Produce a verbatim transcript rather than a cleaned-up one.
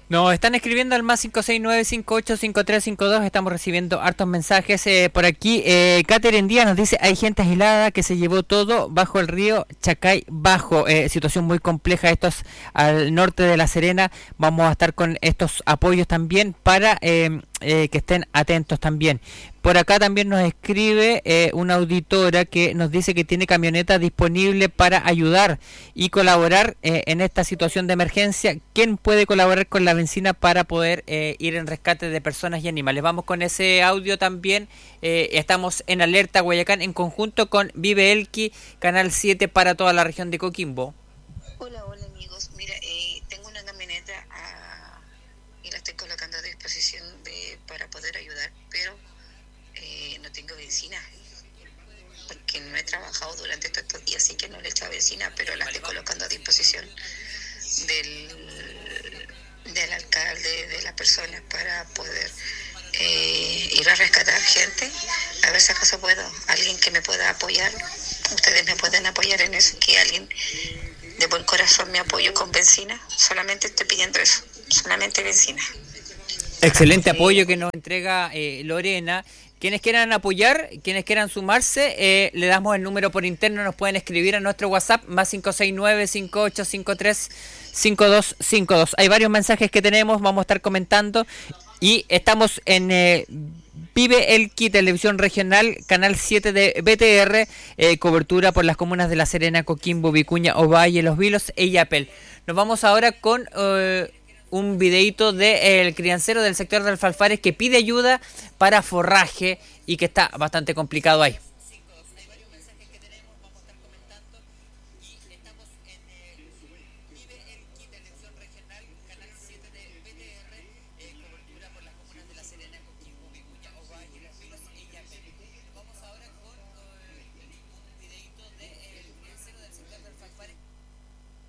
Nos están escribiendo al más cinco seis nueve cinco ocho cinco tres cinco dos. Estamos recibiendo hartos mensajes eh, por aquí. Eh, Catherine Díaz nos dice: hay gente aislada que se llevó todo bajo el río Chacay Bajo. Eh, situación muy compleja. Esto es al norte de La Serena. Vamos a estar con estos apoyos también para eh, eh, que estén atentos también. Por acá también nos escribe eh, una auditora que nos dice que tiene camioneta disponible para ayudar y colaborar eh, en esta situación de emergencia. ¿Quién puede colaborar con la benzina para poder eh, ir en rescate de personas y animales? Vamos con ese audio también. Eh, estamos en Alerta Guayacán en conjunto con Vive Elqui, Canal siete para toda la región de Coquimbo. Hola, hola amigos. Mira, eh, tengo una camioneta ah, y la estoy colocando a disposición de, para poder ayudar, pero Eh, no tengo benzina porque no he trabajado durante todos estos días, así que no le he echado benzina, pero la estoy colocando a disposición del, del alcalde, de las personas, para poder eh, ir a rescatar gente. A ver si acaso puedo, alguien que me pueda apoyar, ustedes me pueden apoyar en eso, que alguien de buen corazón me apoye con benzina. Solamente estoy pidiendo eso, solamente benzina. Excelente apoyo que nos entrega eh, Lorena. Quienes quieran apoyar, quienes quieran sumarse, eh, le damos el número por interno, nos pueden escribir a nuestro WhatsApp, más cinco seis nueve cinco ocho cinco tres cinco dos cinco dos. Hay varios mensajes que tenemos, vamos a estar comentando, y estamos en eh, Vive Elqui, Televisión Regional, Canal siete de B T R, eh, cobertura por las comunas de La Serena, Coquimbo, Vicuña, Ovalle, Los Vilos e Illapel. Nos vamos ahora con Eh, un videito del de criancero del sector de Alfalfares que pide ayuda para forraje y que está bastante complicado ahí.